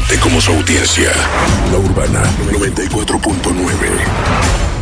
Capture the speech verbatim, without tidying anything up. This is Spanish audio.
fuerte como su audiencia. La Urbana noventa y cuatro punto nueve.